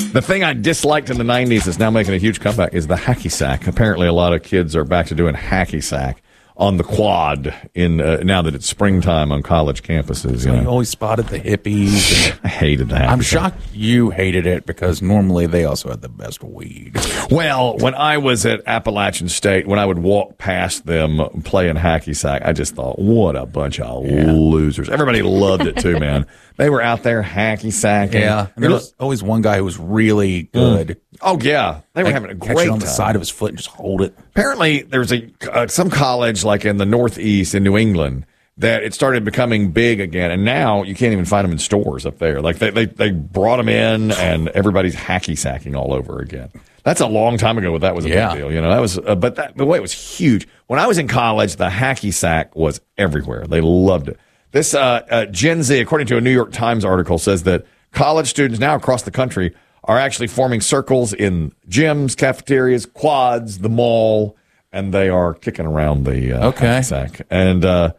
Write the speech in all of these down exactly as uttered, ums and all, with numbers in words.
The thing I disliked in the nineties is now making a huge comeback is the hacky sack. Apparently, a lot of kids are back to doing hacky sack on the quad in uh, now that it's springtime on college campuses. You You know, always spotted the hippies. I hated that. I'm shocked you hated it because normally they also had the best weed. Well, when I was at Appalachian State, when I would walk past them playing hacky sack, I just thought, what a bunch of yeah. losers. Everybody loved it too, man. They were out there hacky sacking. Yeah, and there was always one guy who was really good. Mm. Oh yeah, they were like, having a great catch it on time. the side of his foot and just hold it. Apparently, there's a uh, some college like in the Northeast in New England that it started becoming big again, and now you can't even find them in stores up there. Like they they, they brought them in, and everybody's hacky sacking all over again. That's a long time ago. That was a yeah. big deal, you know. That was, uh, but that the way it was huge. When I was in college, the hacky sack was everywhere. They loved it. This uh, uh, Gen Z, according to a New York Times article, says that college students now across the country are actually forming circles in gyms, cafeterias, quads, the mall, and they are kicking around the uh, okay. hacky sack. And uh,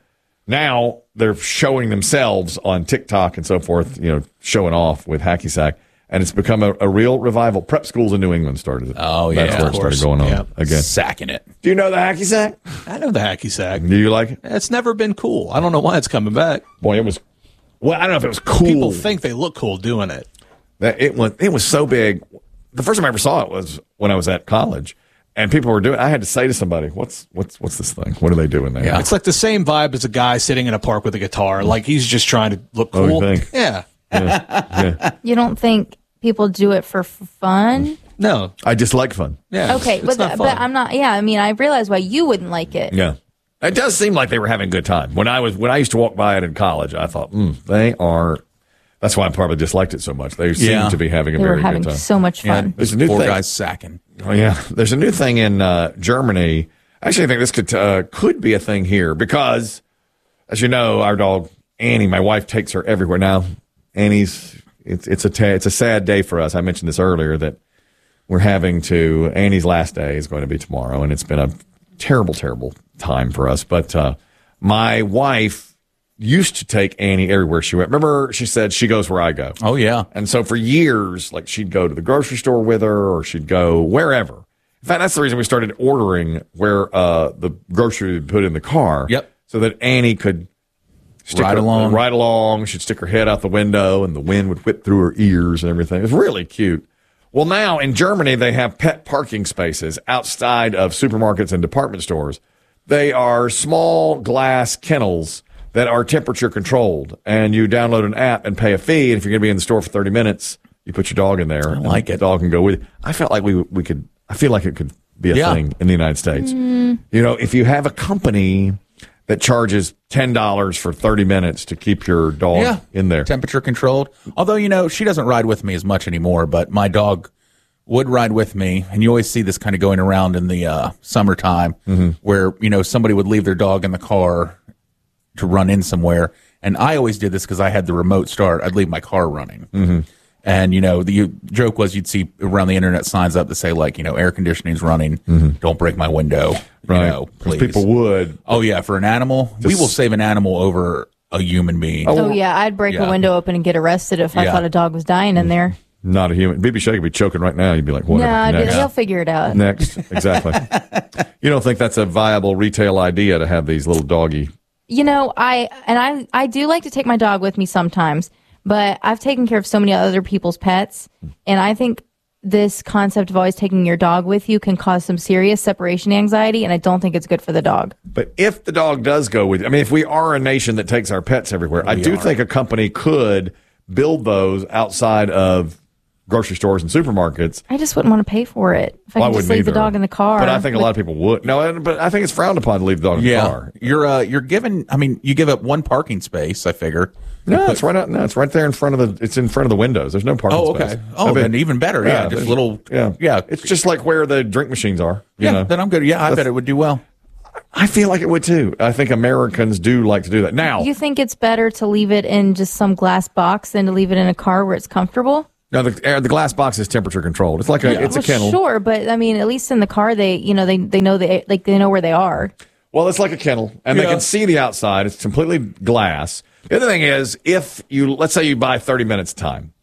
now they're showing themselves on TikTok and so forth, you know, showing off with hacky sack. And it's become a, a real revival. Prep schools in New England started it. Oh, yeah. That's where it started going on yep. again. Sacking it. Do you know the hacky sack? I know the hacky sack. Do you like it? It's never been cool. I don't know why it's coming back. Boy, it was, well, I don't know if it was cool. People think they look cool doing it. That it was it was so big. The first time I ever saw it was when I was at college, and people were doing. I had to say to somebody, "What's what's what's this thing? What are they doing there?" Yeah. It's like the same vibe as a guy sitting in a park with a guitar. Like he's just trying to look Oh, you cool. think? Yeah. Yeah. Yeah. You don't think people do it for f- fun? No. I just like fun. Yeah. Okay, it's but not fun. but I'm not. Yeah, I mean, I realize why you wouldn't like it. Yeah, it does seem like they were having a good time when I was when I used to walk by it in college. I thought, mm, they are. That's why I probably disliked it so much. They seem Yeah. to be having a They were very having good time. so much Yeah, fun. There's a new four thing. guys sacking. Oh yeah, there's a new thing in uh, Germany. Actually, I think this could uh, could be a thing here because, as you know, our dog Annie, my wife takes her everywhere now. Annie's it's it's a ta- it's a sad day for us. I mentioned this earlier that we're having to Annie's last day is going to be tomorrow, and it's been a terrible, terrible time for us. But uh, my wife used to take Annie everywhere she went. Remember, she said she goes where I go. Oh, yeah. And so for years, like she'd go to the grocery store with her or she'd go wherever. In fact, that's the reason we started ordering where uh, the grocery would put in the car. Yep. So that Annie could stick Ride her, along. Ride along. She'd stick her head out the window and the wind would whip through her ears and everything. It was really cute. Well, now in Germany, they have pet parking spaces outside of supermarkets and department stores. They are small glass kennels that are temperature controlled, and you download an app and pay a fee. And if you're going to be in the store for thirty minutes, you put your dog in there. I like and it. The dog can go with you. I felt like we we could. I feel like it could be a Yeah. thing in the United States. Mm. You know, if you have a company that charges ten dollars for thirty minutes to keep your dog Yeah. in there, Temperature controlled. Although, you know, she doesn't ride with me as much anymore, but my dog would ride with me. And you always see this kind of going around in the uh, summertime Mm-hmm. where, you know, somebody would leave their dog in the car to run in somewhere. And I always did this because I had the remote start. I'd leave my car running. Mm-hmm. And, you know, the you, joke was you'd see around the internet signs up that say, like, you know, air conditioning's running. Don't break my window. right? You know, 'Cause please. people would. Oh, yeah. For an animal, we Just- will save an animal over a human being. Oh, Oh yeah, I'd break Yeah. a window open and get arrested if I Yeah. thought a dog was dying in there. Not a human. B B Shea could be choking right now. You'd be like, No, whatever. nah, Next. he'll figure it out. Next. Exactly. You don't think that's a viable retail idea to have these little doggy? You know, I and I I do like to take my dog with me sometimes, but I've taken care of so many other people's pets, and I think this concept of always taking your dog with you can cause some serious separation anxiety, and I don't think it's good for the dog. But if the dog does go with you, I mean, if we are a nation that takes our pets everywhere, I do are. think a company could build those outside of grocery stores and supermarkets. I just wouldn't want to pay for it if I Well, could just wouldn't leave the either. dog in the car. But I think a lot of people would. No, and- but I think it's frowned upon to leave the dog in Yeah, the car. you're uh, you're given. I mean, you give up one parking space. I figure. No, it's right out. No, it's right there in front of the. It's in front of the windows. There's no parking Oh, space. okay. Oh, I mean, then even better. Yeah, just there's- little. Yeah, yeah. It's just like where the drink machines are. You yeah. know? Then I'm good. Yeah, I That's- bet it would do well. I feel like it would too. I think Americans do like to do that. Now, You think it's better to leave it in just some glass box than to leave it in a car where it's comfortable? now the air, the glass box is temperature controlled. It's like a. It's a Well, kennel. Sure, but I mean, at least in the car, they you know they they know they like they know where they are. Well, it's like a kennel, and they Yeah. can see the outside. It's completely glass. The other thing is, if you let's say you buy thirty minutes time,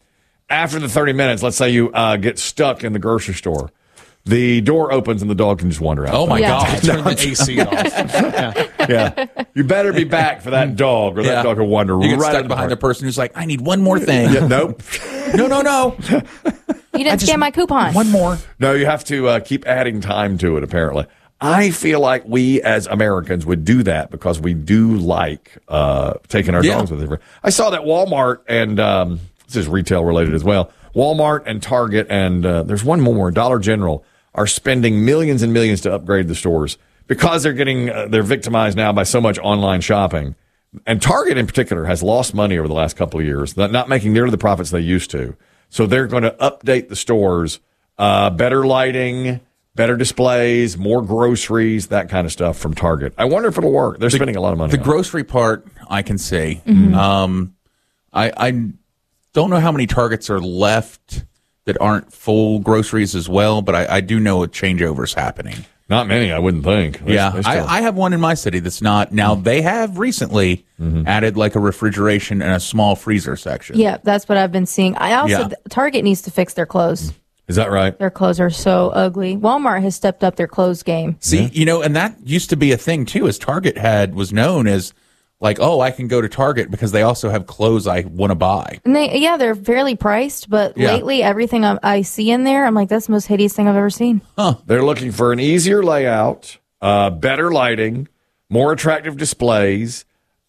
after the thirty minutes, let's say you uh, get stuck in the grocery store. The door opens and the dog can just wander out. Oh, my Yeah. God. Turn the A C off. Yeah. Yeah. You better be back for that dog or that Yeah. dog will wander You get right stuck in behind the park. person who's like, I need one more thing. Yeah, nope. No, no, no. You didn't just- scan my coupon. One more. No, you have to uh, keep adding time to it, apparently. I feel like we as Americans would do that because we do like uh, taking our Yeah. dogs with us. I saw that Walmart and um, this is retail related as well. Walmart and Target and uh, there's one more, Dollar General, are spending millions and millions to upgrade the stores because they're getting uh, they're victimized now by so much online shopping. And Target in particular has lost money over the last couple of years, not, not making nearly the profits they used to. So they're going to update the stores, uh, better lighting, better displays, more groceries, that kind of stuff from Target. I wonder if it'll work. They're spending a lot of money. The on it. grocery part, I can see. Mm-hmm. Um, I, I don't know how many Targets are left that aren't full groceries as well, but I, I do know a changeover's happening. Not many, I wouldn't think. They- Yeah, they I, still- I have one in my city that's not. Now, they have recently added like a refrigeration and a small freezer section. Yeah, that's what I've been seeing. I also Yeah. Target needs to fix their clothes. Is that right? Their clothes are so ugly. Walmart has stepped up their clothes game. See, you know, and that used to be a thing too, as Target had was known as like, oh, I can go to Target because they also have clothes I want to buy. And they, yeah, they're fairly priced, but Yeah. lately everything I, I see in there, I'm like, that's the most hideous thing I've ever seen. They're looking for an easier layout, uh, better lighting, more attractive displays,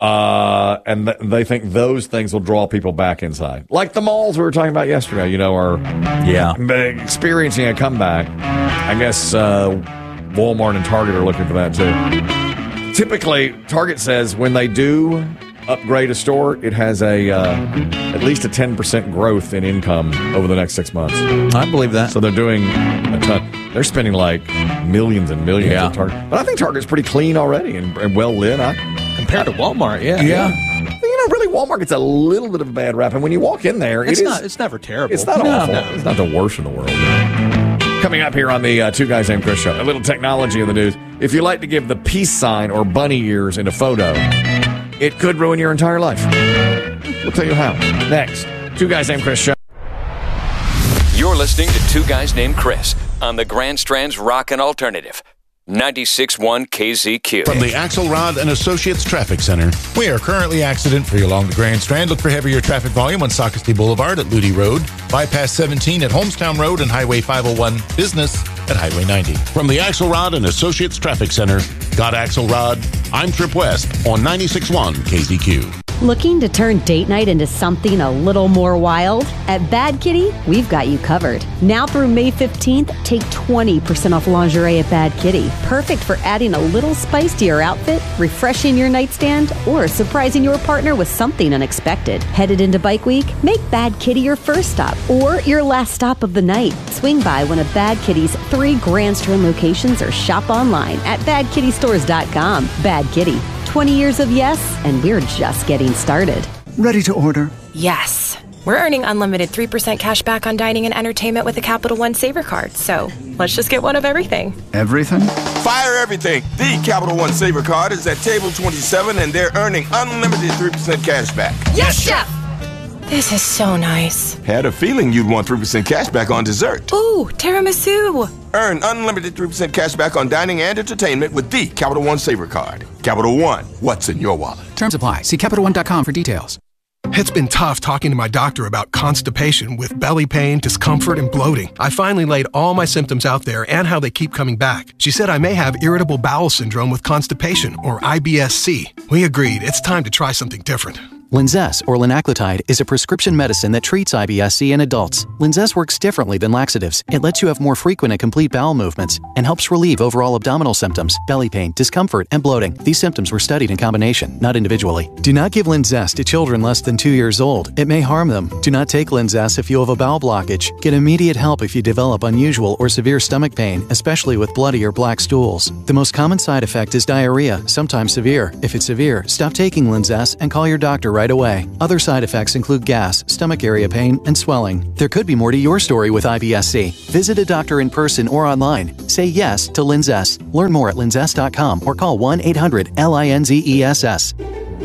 uh, and th- they think those things will draw people back inside. Like the malls we were talking about yesterday, you know, are Yeah. experiencing a comeback. I guess uh, Walmart and Target are looking for that too. Typically, Target says when they do upgrade a store, it has a uh, at least a ten percent growth in income over the next six months. I believe that. So they're doing a ton. They're spending like millions and millions Yeah. at Target. But I think Target's pretty clean already and, and well lit. I, Compared to Walmart, yeah. yeah. you know, really, Walmart gets a little bit of a bad rap. And when you walk in there, It's it is, not. It's never terrible. it's not No. awful. No. It's not the worst in the world. Coming up here on the uh, Two Guys Named Chris show, a little technology in the news. If you like to give the peace sign or bunny ears in a photo, it could ruin your entire life. We'll tell you how. Next, Two Guys Named Chris show. You're listening to Two Guys Named Chris on the Grand Strand's Rockin' Alternative, ninety-six point one K Z Q. From the Axelrod and Associates Traffic Center. We are currently accident-free along the Grand Strand. Look for heavier traffic volume on Socastee Boulevard at Ludi Road, Bypass seventeen at Homestown Road, and Highway five oh one Business at Highway ninety. From the Axelrod and Associates Traffic Center, got Axelrod, I'm Trip West on ninety-six point one K Z Q. Looking to turn date night into something a little more wild? At Bad Kitty, we've got you covered. Now through May fifteenth, take twenty percent off lingerie at Bad Kitty. Perfect for adding a little spice to your outfit, refreshing your nightstand, or surprising your partner with something unexpected. Headed into Bike Week? Make Bad Kitty your first stop or your last stop of the night. Swing by one of Bad Kitty's three Grand Strand locations or shop online at bad kitty stores dot com. Bad Kitty. twenty years of yes, and we're just getting started. Ready to order? Yes. We're earning unlimited three percent cash back on dining and entertainment with a Capital One Saver card, so let's just get one of everything. Everything? Fire everything. The Capital One Saver card is at table twenty-seven, and they're earning unlimited three percent cash back. Yes, Chef! This is so nice. Had a feeling you'd want three percent cash back on dessert. Ooh, tiramisu. Earn unlimited three percent cash back on dining and entertainment with the Capital One Saver card. Capital One, what's in your wallet? Terms apply. See Capital One dot com for details. It's been tough talking to my doctor about constipation with belly pain, discomfort, and bloating. I finally laid all my symptoms out there and how they keep coming back. She said I may have irritable bowel syndrome with constipation, or I B S C. We agreed it's time to try something different. Linzess, or linaclotide, is a prescription medicine that treats I B S C in adults. Linzess works differently than laxatives. It lets you have more frequent and complete bowel movements and helps relieve overall abdominal symptoms, belly pain, discomfort, and bloating. These symptoms were studied in combination, not individually. Do not give Linzess to children less than two years old. It may harm them. Do not take Linzess if you have a bowel blockage. Get immediate help if you develop unusual or severe stomach pain, especially with bloody or black stools. The most common side effect is diarrhea, sometimes severe. If it's severe, stop taking Linzess and call your doctor right away. Other side effects include gas, stomach area pain, and swelling. There could be more to your story with I B S C. Visit a doctor in person or online. Say yes to Linzess. Learn more at linzess dot com or call one eight hundred L I N Z E S S.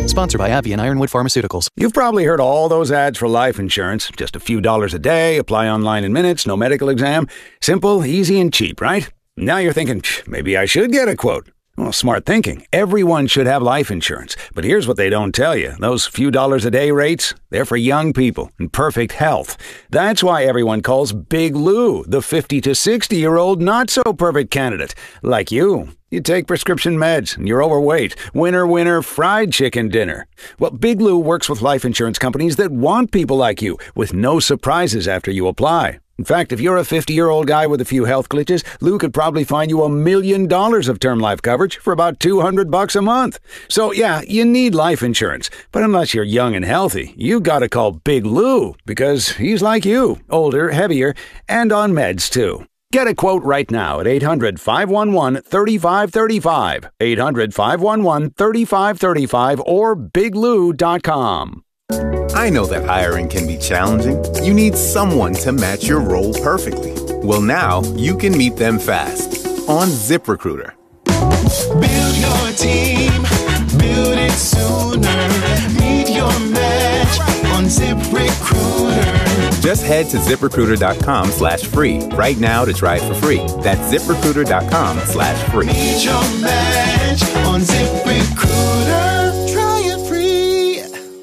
Sponsored by AbbVie and Ironwood Pharmaceuticals. You've probably heard all those ads for life insurance. Just a few dollars a day, apply online in minutes, no medical exam. Simple, easy, and cheap, right? Now you're thinking, maybe I should get a quote. Well, smart thinking. Everyone should have life insurance. But here's what they don't tell you. Those few dollars a day rates, they're for young people in perfect health. That's why everyone calls Big Lou the fifty to sixty-year-old not-so-perfect candidate. Like you. You take prescription meds and you're overweight. Winner, winner, fried chicken dinner. Well, Big Lou works with life insurance companies that want people like you with no surprises after you apply. In fact, if you're a fifty-year-old guy with a few health glitches, Lou could probably find you a million dollars of term life coverage for about two hundred bucks a month. So, yeah, you need life insurance. But unless you're young and healthy, you gotta call Big Lou because he's like you, older, heavier, and on meds, too. Get a quote right now at eight hundred, five one one, three five three five, eight hundred, five one one, three five three five, or big lou dot com. I know that hiring can be challenging. You need someone to match your role perfectly. Well, now you can meet them fast on ZipRecruiter. Build your team, build it sooner. Meet your match on ZipRecruiter. Just head to ZipRecruiter.com slash free right now to try it for free. That's ZipRecruiter.com slash free. Meet your match on ZipRecruiter. Try it free.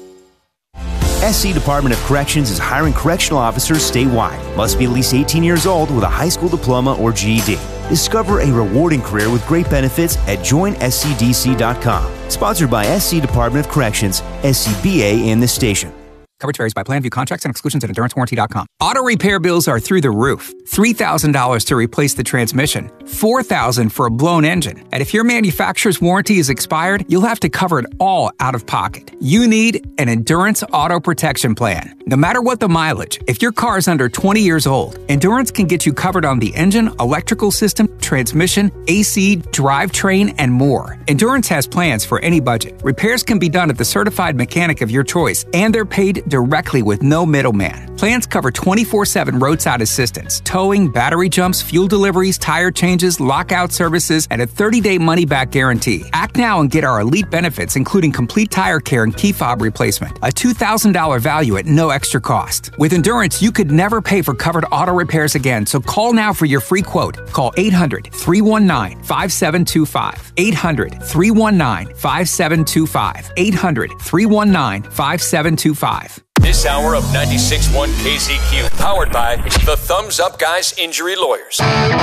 S C Department of Corrections is hiring correctional officers statewide. Must be at least eighteen years old with a high school diploma or G E D. Discover a rewarding career with great benefits at join S C D C dot com. Sponsored by S C Department of Corrections, S C B A, and this station. Coverage varies by plan. View contracts and exclusions at endurance warranty dot com. Auto repair bills are through the roof. three thousand dollars to replace the transmission. four thousand dollars for a blown engine. And if your manufacturer's warranty is expired, you'll have to cover it all out of pocket. You need an Endurance Auto Protection Plan. No matter what the mileage, if your car is under twenty years old, Endurance can get you covered on the engine, electrical system, transmission, A C, drivetrain, and more. Endurance has plans for any budget. Repairs can be done at the certified mechanic of your choice, and they're paid directly with no middleman. Plans cover twenty-four seven roadside assistance, towing, battery jumps, fuel deliveries, tire changes, lockout services, and a thirty-day money-back guarantee. Act now and get our elite benefits, including complete tire care and key fob replacement. A two thousand dollars value at no extra cost. With Endurance, you could never pay for covered auto repairs again, so call now for your free quote. Call eight hundred, three one nine, five seven two five. eight hundred, three one nine, five seven two five. eight hundred, three one nine, five seven two five. This hour of ninety-six point one K Z Q, powered by the Thumbs Up Guys Injury Lawyers.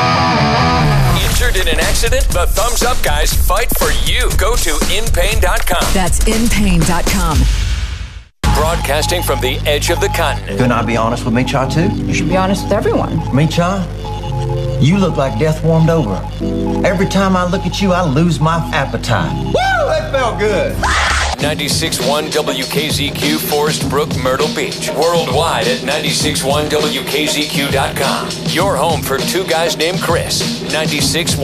Injured in an accident? The Thumbs Up Guys fight for you. Go to in pain dot com. That's in pain dot com. Broadcasting from the edge of the continent. Couldn't I be honest with me, Cha, too? You should be honest with everyone. Me, Cha? You look like death warmed over. Every time I look at you, I lose my appetite. Woo! That felt good. ninety-six point one W K Z Q, Forest Brook, Myrtle Beach. Worldwide at ninety-six point one W K Z Q dot com. Your home for two guys named Chris. ninety-six